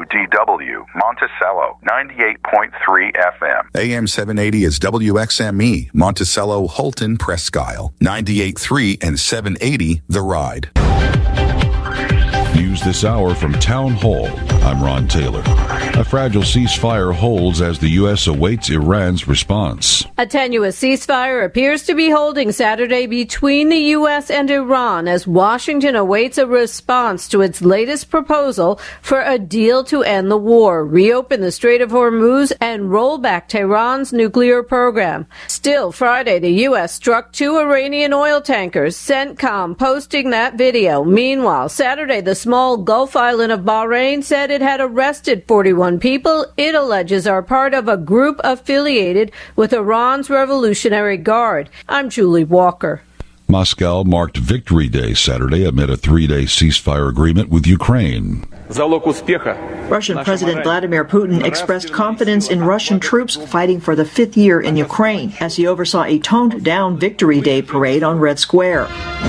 WDW, Monticello, 98.3 FM. AM 780 is WXME, Monticello, Holton, Presque Isle, 98.3 and 780, The Ride. News this hour from Town Hall. I'm Ron Taylor. A fragile ceasefire holds as the U.S. awaits Iran's response. A tenuous ceasefire appears to be holding Saturday between the U.S. and Iran as Washington awaits a response to its latest proposal for a deal to end the war, reopen the Strait of Hormuz, and roll back Tehran's nuclear program. Still, Friday, the U.S. struck 2 Iranian oil tankers, CENTCOM posting that video. Meanwhile, Saturday, the small Gulf island of Bahrain said it had arrested 41 people it alleges are part of a group affiliated with Iran's Revolutionary Guard. I'm Julie Walker. Moscow marked Victory Day Saturday amid a 3-day ceasefire agreement with Ukraine. Russian President Vladimir Putin expressed confidence in Russian troops fighting for the 5th year in Ukraine as he oversaw a toned-down Victory Day parade on Red Square.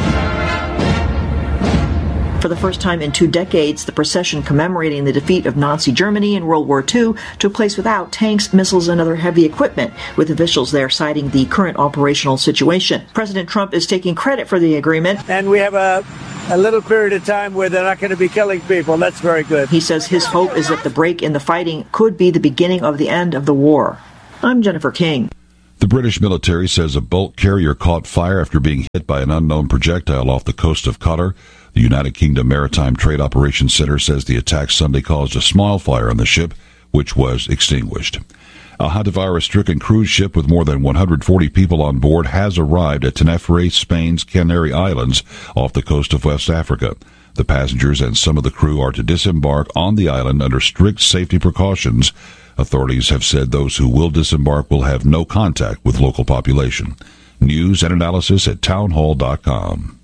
For the first time in 2 decades, the procession commemorating the defeat of Nazi Germany in World War II took place without tanks, missiles, and other heavy equipment, with officials there citing the current operational situation. President Trump is taking credit for the agreement. And we have a little period of time where they're not going to be killing people. That's very good. He says his hope is that the break in the fighting could be the beginning of the end of the war. I'm Jennifer King. The British military says a bulk carrier caught fire after being hit by an unknown projectile off the coast of Qatar. The United Kingdom Maritime Trade Operations Center says the attack Sunday caused a small fire on the ship, which was extinguished. A hantavirus-stricken cruise ship with more than 140 people on board has arrived at Tenerife, Spain's Canary Islands, off the coast of West Africa. The passengers and some of the crew are to disembark on the island under strict safety precautions. Authorities have said those who will disembark will have no contact with local population. News and analysis at townhall.com.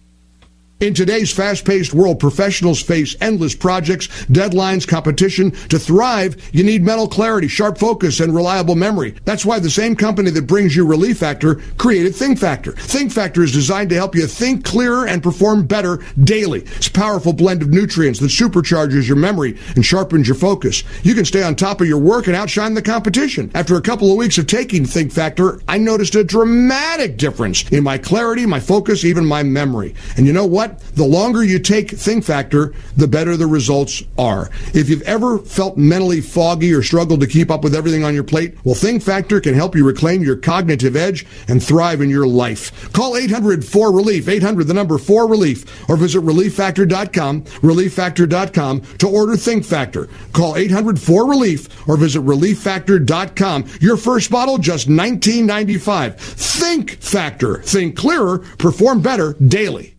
In today's fast-paced world, professionals face endless projects, deadlines, competition. To thrive, you need mental clarity, sharp focus, and reliable memory. That's why the same company that brings you Relief Factor created Think Factor. Think Factor is designed to help you think clearer and perform better daily. It's a powerful blend of nutrients that supercharges your memory and sharpens your focus. You can stay on top of your work and outshine the competition. After a couple of weeks of taking Think Factor, I noticed a dramatic difference in my clarity, my focus, even my memory. And you know what? The longer you take Think Factor, the better the results are. If you've ever felt mentally foggy or struggled to keep up with everything on your plate, well, Think Factor can help you reclaim your cognitive edge and thrive in your life. Call 800-4RELIEF, 800-4RELIEF, or visit ReliefFactor.com, ReliefFactor.com to order Think Factor. Call 800-4RELIEF or visit ReliefFactor.com. Your first bottle, just $19.95. Think Factor. Think clearer, perform better daily.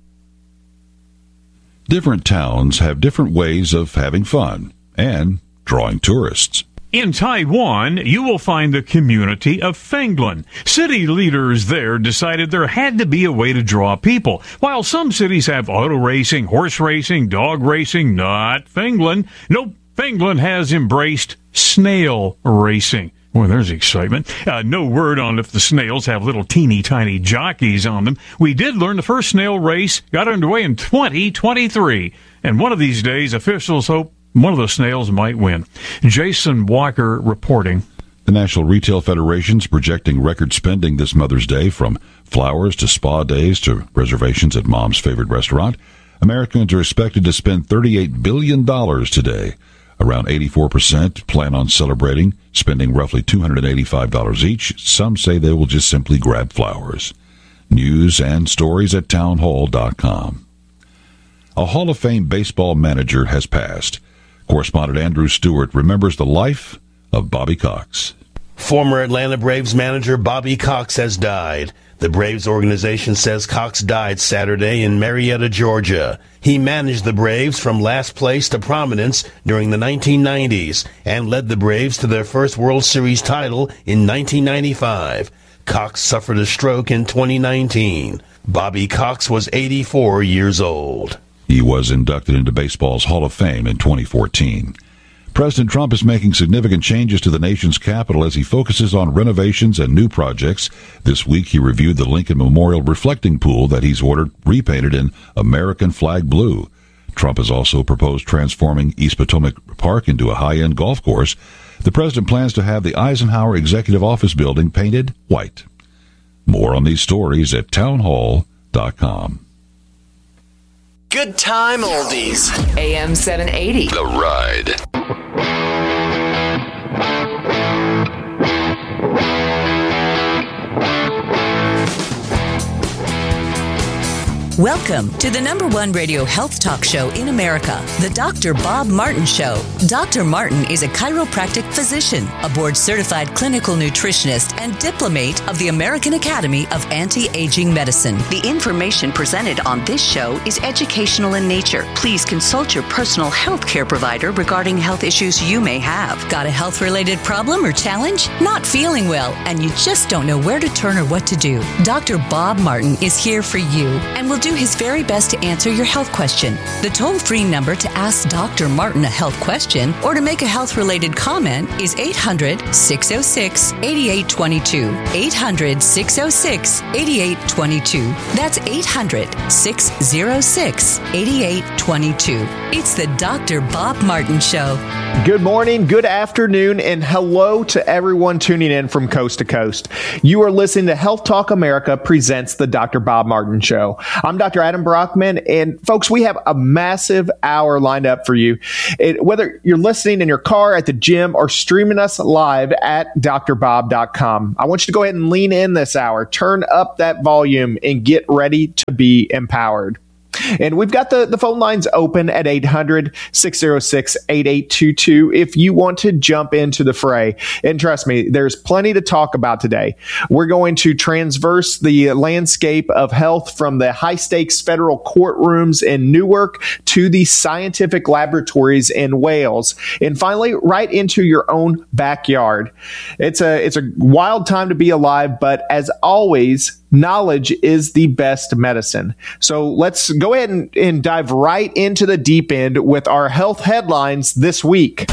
Different towns have different ways of having fun and drawing tourists. In Taiwan, you will find the community of Fenglan. City leaders there decided there had to be a way to draw people. While some cities have auto racing, horse racing, dog racing, not Fenglan. Nope, Fenglan has embraced snail racing. Boy, there's excitement. No word on if the snails have little teeny tiny jockeys on them. We did learn the first snail race got underway in 2023. And one of these days, officials hope one of the snails might win. Jason Walker reporting. The National Retail Federation's projecting record spending this Mother's Day, from flowers to spa days to reservations at Mom's favorite restaurant. Americans are expected to spend $38 billion today. Around 84% plan on celebrating, spending roughly $285 each. Some say they will just simply grab flowers. News and stories at townhall.com. A Hall of Fame baseball manager has passed. Correspondent Andrew Stewart remembers the life of Bobby Cox. Former Atlanta Braves manager Bobby Cox has died. The Braves organization says Cox died Saturday in Marietta, Georgia. He managed the Braves from last place to prominence during the 1990s and led the Braves to their first World Series title in 1995. Cox suffered a stroke in 2019. Bobby Cox was 84 years old. He was inducted into baseball's Hall of Fame in 2014. President Trump is making significant changes to the nation's capital as he focuses on renovations and new projects. This week, he reviewed the Lincoln Memorial reflecting pool that he's ordered repainted in American flag blue. Trump has also proposed transforming East Potomac Park into a high-end golf course. The president plans to have the Eisenhower Executive Office building painted white. More on these stories at townhall.com. Good time oldies. AM 780. The Ride. Welcome to the #1 radio health talk show in America, the Dr. Bob Martin Show. Dr. Martin is a chiropractic physician, a board-certified clinical nutritionist, and diplomate of the American Academy of Anti-Aging Medicine. The information presented on this show is educational in nature. Please consult your personal health care provider regarding health issues you may have. Got a health-related problem or challenge? Not feeling well, and you just don't know where to turn or what to do? Dr. Bob Martin is here for you and will do his very best to answer your health question. The toll-free number to ask Dr. Martin a health question or to make a health-related comment is 800-606-8822. 800-606-8822. That's 800-606-8822. It's the Dr. Bob Martin Show. Good morning, good afternoon, and hello to everyone tuning in from coast to coast. You are listening to Health Talk America presents the Dr. Bob Martin Show. I'm Dr. Adam Brockman, and folks, we have a massive hour lined up for you. Whether you're listening in your car, at the gym, or streaming us live at drbob.com, I want you to go ahead and lean in this hour, turn up that volume, and get ready to be empowered. And we've got the phone lines open at 800-606-8822 if you want to jump into the fray. And trust me, there's plenty to talk about today. We're going to transverse the landscape of health from the high-stakes federal courtrooms in Newark to the scientific laboratories in Wales. And finally, right into your own backyard. It's a wild time to be alive, but as always, knowledge is the best medicine. So let's go ahead and dive right into the deep end with our health headlines this week.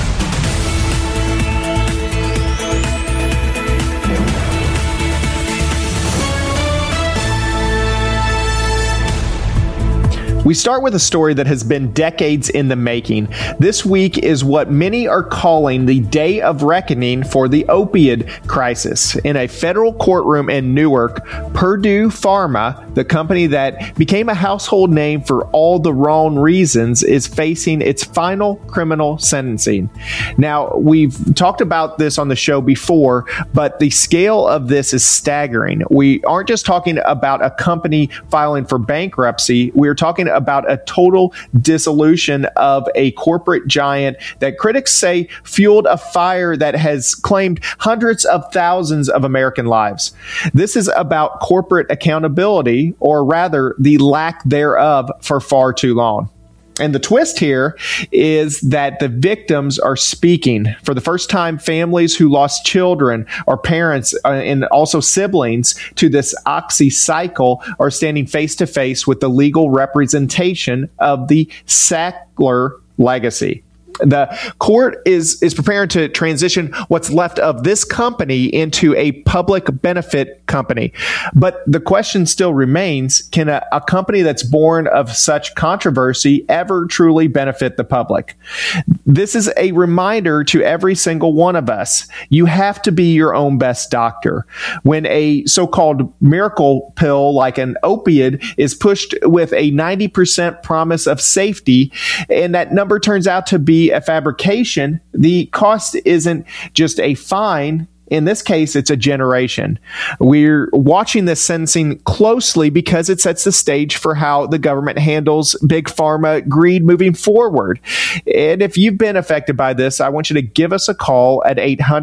We start with a story that has been decades in the making. This week is what many are calling the day of reckoning for the opioid crisis. In a federal courtroom in Newark, Purdue Pharma, the company that became a household name for all the wrong reasons, is facing its final criminal sentencing. Now, we've talked about this on the show before, but the scale of this is staggering. We aren't just talking about a company filing for bankruptcy. We're talking about a total dissolution of a corporate giant that critics say fueled a fire that has claimed hundreds of thousands of American lives. This is about corporate accountability, or rather the lack thereof, for far too long. And the twist here is that the victims are speaking. For the first time, families who lost children or parents and also siblings to this oxy cycle are standing face to face with the legal representation of the Sackler legacy. The court is preparing to transition what's left of this company into a public benefit company. But the question still remains, can a company that's born of such controversy ever truly benefit the public? This is a reminder to every single one of us. You have to be your own best doctor. When a so-called miracle pill like an opioid is pushed with a 90% promise of safety, and that number turns out to be a fabrication, the cost isn't just a fine. In this case, it's a generation. We're watching this sentencing closely because it sets the stage for how the government handles big pharma greed moving forward. And if you've been affected by this, I want you to give us a call at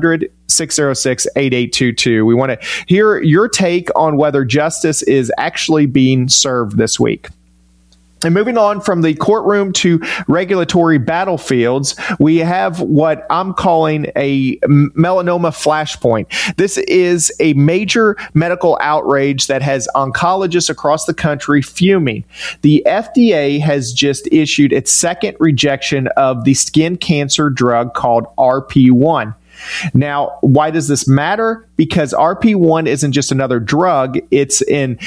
800-606-8822. We want to hear your take on whether justice is actually being served this week. And moving on from the courtroom to regulatory battlefields, we have what I'm calling a melanoma flashpoint. This is a major medical outrage that has oncologists across the country fuming. The FDA has just issued its second rejection of the skin cancer drug called RP1. Now, why does this matter? because RP1 isn't just another drug. It's in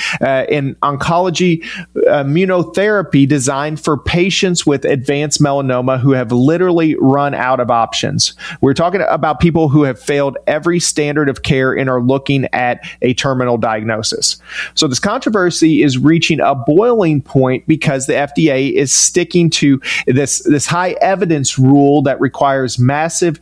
oncology immunotherapy designed for patients with advanced melanoma who have literally run out of options. We're talking about people who have failed every standard of care and are looking at a terminal diagnosis. So this controversy is reaching a boiling point because the FDA is sticking to this high evidence rule that requires massive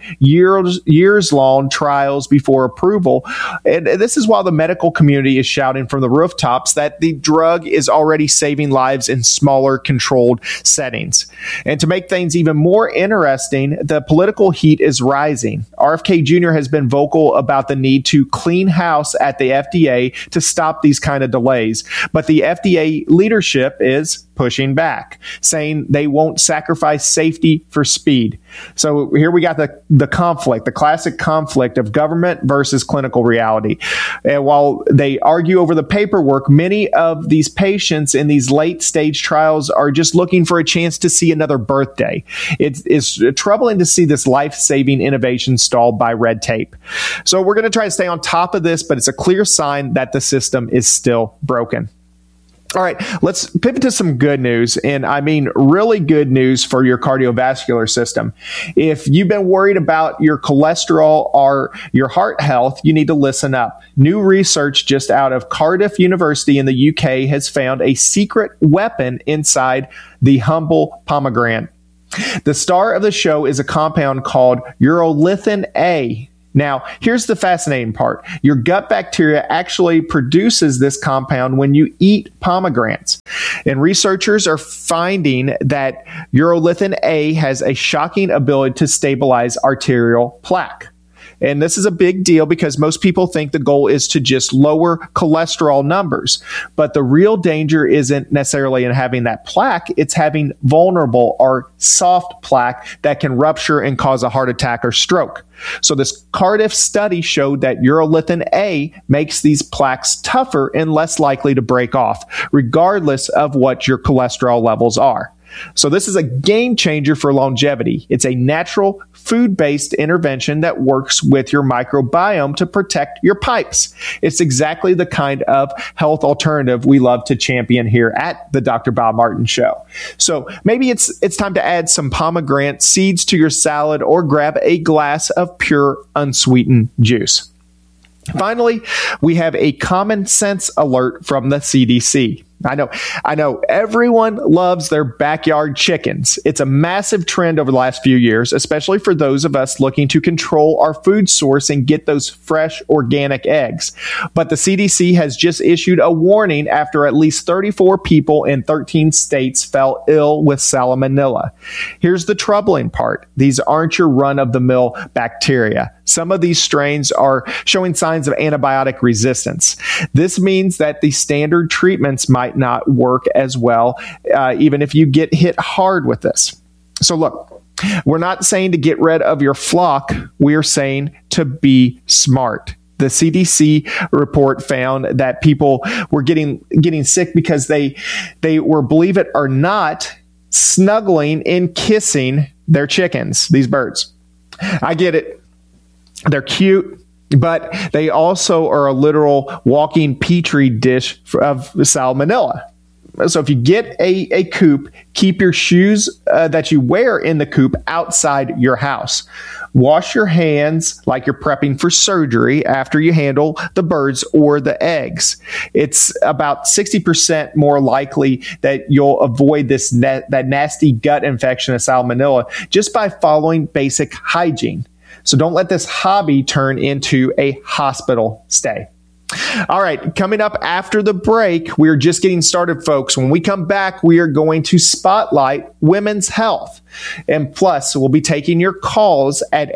years-long trials before approval. And this is while the medical community is shouting from the rooftops that the drug is already saving lives in smaller, controlled settings. And to make things even more interesting, the political heat is rising. RFK Jr. has been vocal about the need to clean house at the FDA to stop these kind of delays. But the FDA leadership is pushing back, saying they won't sacrifice safety for speed. So here we got the conflict, the classic conflict of government versus clinical reality. And while they argue over the paperwork, many of these patients in these late stage trials are just looking for a chance to see another birthday. It's troubling to see this life-saving innovation stalled by red tape. So we're going to try to stay on top of this, but it's a clear sign that the system is still broken. All right, let's pivot to some good news, and I mean really good news for your cardiovascular system. If you've been worried about your cholesterol or your heart health, you need to listen up. New research just out of Cardiff University in the UK has found a secret weapon inside the humble pomegranate. The star of the show is a compound called urolithin A. Now, here's the fascinating part. Your gut bacteria actually produces this compound when you eat pomegranates. And researchers are finding that urolithin A has a shocking ability to stabilize arterial plaque. And this is a big deal because most people think the goal is to just lower cholesterol numbers. But the real danger isn't necessarily in having that plaque. It's having vulnerable or soft plaque that can rupture and cause a heart attack or stroke. So this Cardiff study showed that urolithin A makes these plaques tougher and less likely to break off, regardless of what your cholesterol levels are. So this is a game changer for longevity. It's a natural food-based intervention that works with your microbiome to protect your pipes. It's exactly the kind of health alternative we love to champion here at the Dr. Bob Martin Show. So maybe it's time to add some pomegranate seeds to your salad or grab a glass of pure unsweetened juice. Finally, we have a common sense alert from the CDC. I know everyone loves their backyard chickens. It's a massive trend over the last few years, especially for those of us looking to control our food source and get those fresh organic eggs. But the CDC has just issued a warning after at least 34 people in 13 states fell ill with salmonella. Here's the troubling part. These aren't your run-of-the-mill bacteria. Some of these strains are showing signs of antibiotic resistance. This means that the standard treatments might not work as well, even if you get hit hard with this. So look, we're not saying to get rid of your flock. We are saying to be smart. The CDC report found that people were getting sick because they were, believe it or not, snuggling and kissing their chickens, these birds. I get it. They're cute, but they also are a literal walking petri dish of salmonella. So if you get a coop, keep your shoes that you wear in the coop outside your house. Wash your hands like you're prepping for surgery after you handle the birds or the eggs. It's about 60% more likely that you'll avoid that nasty gut infection of salmonella just by following basic hygiene. So don't let this hobby turn into a hospital stay. All right, coming up after the break, we're just getting started, folks. When we come back, we are going to spotlight women's health. And plus, we'll be taking your calls at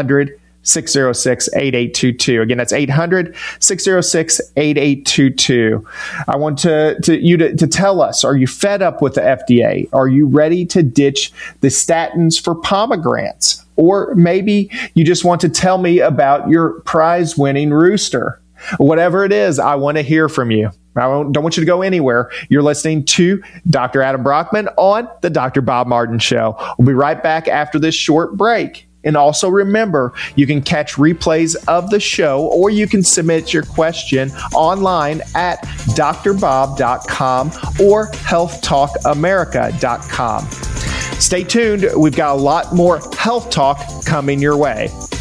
800-606-8822. Again, that's 800-606-8822. I want you to tell us, are you fed up with the FDA? Are you ready to ditch the statins for pomegranates? Or maybe you just want to tell me about your prize-winning rooster. Whatever it is, I want to hear from you. I don't want you to go anywhere. You're listening to Dr. Adam Brockman on the Dr. Bob Martin Show. We'll be right back after this short break. And also remember, you can catch replays of the show, or you can submit your question online at drbob.com or healthtalkamerica.com. Stay tuned. We've got a lot more health talk coming your way.